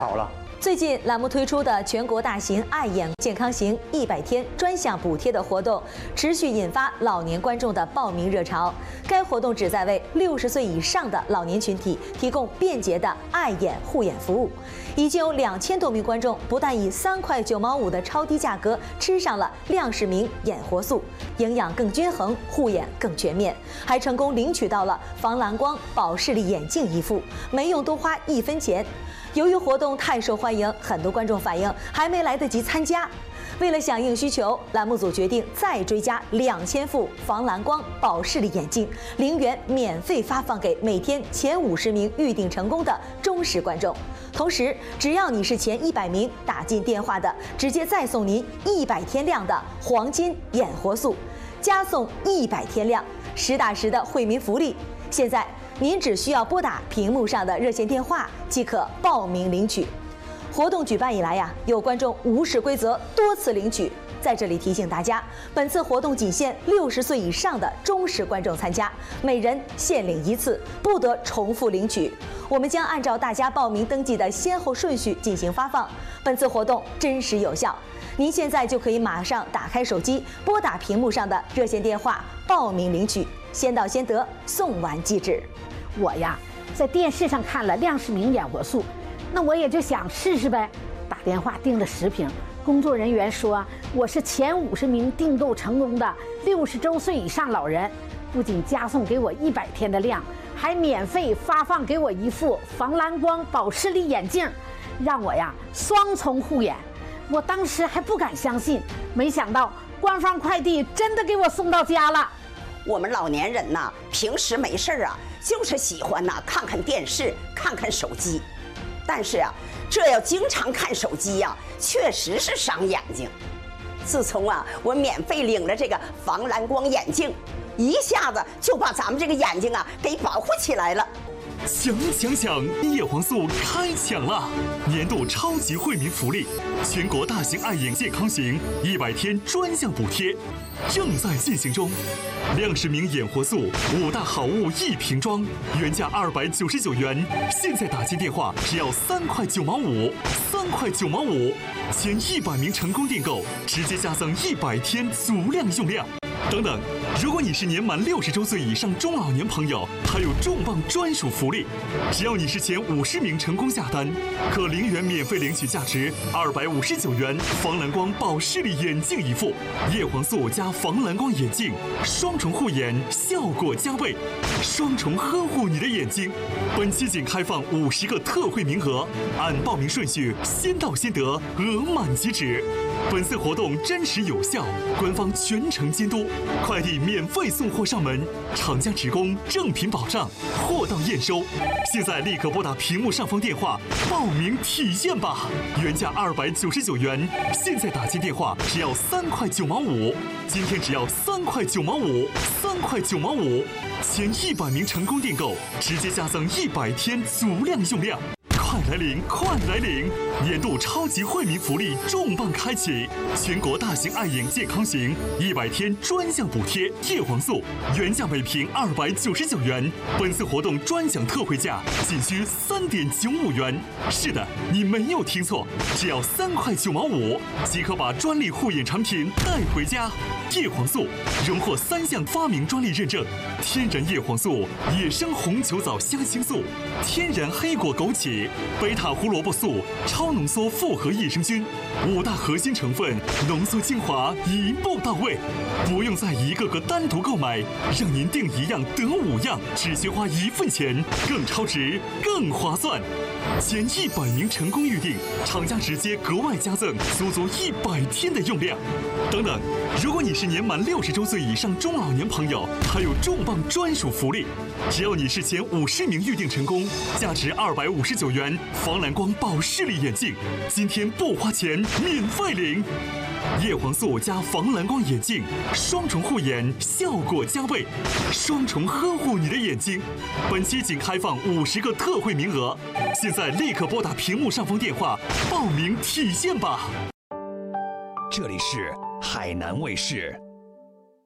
好了。 最近栏目推出的全国大型爱眼健康行100天专项补贴的活动，持续引发老年观众的报名热潮。该活动旨在为60岁以上的老年群体提供便捷的爱眼护眼服务。已经有2000多名观众不但以3块9毛5的超低价格吃上了亮视明眼活素，营养更均衡，护眼更全面，还成功领取到了防蓝光保视力眼镜一副，没用多花1分钱。由于活动太受欢迎，很多观众反映还没来得及参加。为了响应需求，栏目组决定再追加2000副防蓝光保视力眼镜，0元免费发放给每天前50名预订成功的忠实观众。同时，只要你是前100名打进电话的，直接再送您100天量的黄金眼活素，加送100天量，实打实的惠民福利。现在您只需要拨打屏幕上的热线电话即可报名领取。活动举办以来呀，有观众无视规则多次领取。在这里提醒大家，本次活动仅限60岁以上的忠实观众参加，每人限领1次，不得重复领取。我们将按照大家报名登记的先后顺序进行发放。本次活动真实有效，您现在就可以马上打开手机，拨打屏幕上的热线电话报名领取，先到先得，送完即止。 我呀，在电视上看了亮视明眼活素，那我也就想试试呗，打电话订了10瓶。工作人员说我是前50名订购成功的60周岁以上老人，不仅加送给我100天的量，还免费发放给我1副防蓝光保视力眼镜，让我呀双重护眼。我当时还不敢相信，没想到官方快递真的给我送到家了。 我们老年人呐，平时没事啊，就是喜欢呐看看电视，看看手机。但是啊，这要经常看手机呀，确实是伤眼睛。自从啊，我免费领了这个防蓝光眼镜，一下子就把咱们这个眼睛啊给保护起来了。 抢！叶黄素开抢了！年度超级惠民福利，全国大型爱眼健康行100天专项补贴正在进行中。亮视明眼活素5大好物1瓶装，原价299元，现在打进电话只要3块9毛5，3块9毛5，前100名成功订购，直接加赠100天足量用量。等等，如果你是年满60周岁以上中老年朋友，还有重磅专属福利，只要你是前50名成功下单，可0元免费领取价值259元防蓝光保视力眼镜一副，叶黄素加防蓝光眼镜，双重护眼，效果加倍，双重呵护你的眼睛。本期仅开放50个特惠名额，按报名顺序先到先得，额满即止。本次活动真实有效，官方全程监督，快递免费送货上门，厂家直供，正品保障，货到验收。现在立刻拨打屏幕上方电话报名体验吧！原价299元，现在打进电话只要3块9毛5，今天只要3块9毛5，3块9毛5，前100名成功订购，直接加赠100天足量用量。快来领！年度超级惠民福利重磅开启，全国大型爱眼健康行100天专项补贴叶黄素，原价每瓶299元，本次活动专享特惠价仅需3.95元。是的，你没有听错，只要3块9毛5即可把专利护眼产品带回家。叶黄素荣获3项发明专利认证：天然叶黄素、野生红球藻虾青素、天然黑果枸杞、贝塔胡萝卜素、超浓缩复合益生菌，5大核心成分浓缩精华，一步到位，不用再一个个单独购买，让您订1样得5样，只需花1份钱，更超值，更划算。前100名成功预订，厂家直接格外加赠足100天的用量。等等，如果你是年满60周岁以上中老年朋友，还有重磅专属福利，只要你是前50名预订成功，价值259元防蓝光保视力眼镜，今天不花钱免费领。叶黄素加防蓝光眼镜，双重护眼，效果加倍，双重呵护你的眼睛。本期仅开放50个特惠名额，现在立刻拨打屏幕上方电话报名体验吧。 这里是海南卫视。